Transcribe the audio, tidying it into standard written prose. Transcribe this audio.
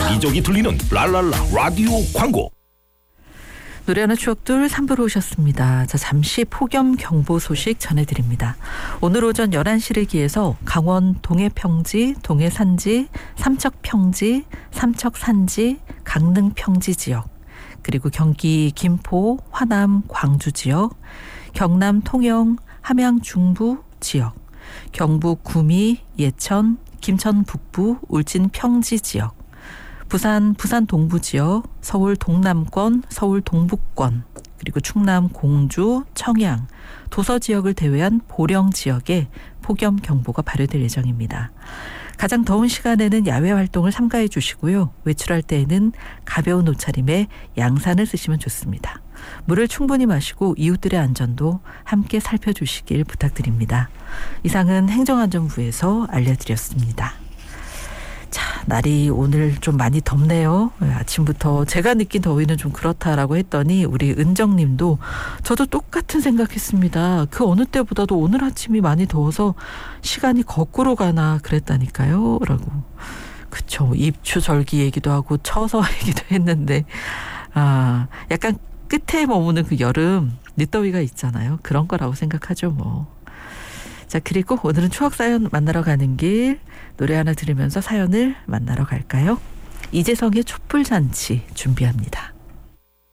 여기저기 들리는 랄랄라 라디오 광고. 노래하는 추억들 3부로 오셨습니다. 자, 잠시 폭염 경보 소식 전해드립니다. 오늘 오전 11시를 기해서 강원 동해평지, 동해산지, 삼척평지, 삼척산지, 강릉평지 지역, 그리고 경기 김포, 화남, 광주 지역, 경남 통영, 함양 중부 지역, 경북 구미, 예천, 김천 북부, 울진 평지 지역, 부산 동부 지역, 서울 동남권, 서울 동북권, 그리고 충남 공주, 청양, 도서 지역을 제외한 보령 지역에 폭염 경보가 발효될 예정입니다. 가장 더운 시간에는 야외 활동을 삼가해 주시고요. 외출할 때에는 가벼운 옷차림에 양산을 쓰시면 좋습니다. 물을 충분히 마시고 이웃들의 안전도 함께 살펴주시길 부탁드립니다. 이상은 행정안전부에서 알려드렸습니다. 자, 날이 오늘 좀 많이 덥네요. 아침부터 제가 느낀 더위는 좀 그렇다라고 했더니 우리 은정님도 저도 똑같은 생각했습니다. 그 어느 때보다도 오늘 아침이 많이 더워서 시간이 거꾸로 가나 그랬다니까요. 라고. 그쵸. 입추절기 얘기도 하고 처서 얘기도 했는데 약간 끝에 머무는 그 여름 늦더위가 있잖아요. 그런 거라고 생각하죠 뭐. 자, 그리고 오늘은 추억 사연 만나러 가는 길 노래 하나 들으면서 사연을 만나러 갈까요? 이재성의 촛불잔치 준비합니다.